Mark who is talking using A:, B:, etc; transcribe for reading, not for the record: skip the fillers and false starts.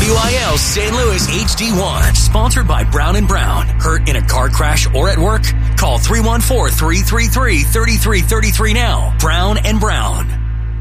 A: WIL St. Louis HD1, sponsored by Brown & Brown. Hurt in a car crash or at work? Call 314-333-3333 now. Brown & Brown.